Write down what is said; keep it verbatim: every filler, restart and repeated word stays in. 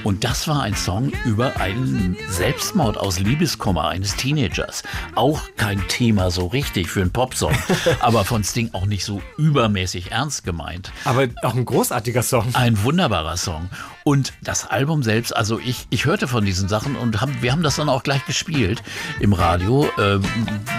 Und das war ein Song über einen Selbstmord aus Liebeskummer eines Teenagers. Auch kein Thema so richtig für einen Popsong, aber von Sting auch nicht so übermäßig ernst gemeint. Aber auch ein großartiger Song. Ein wunderbarer Song. Und das Album selbst, also ich, ich hörte von diesen Sachen und hab, wir haben das dann auch gleich gespielt im Radio. Ähm,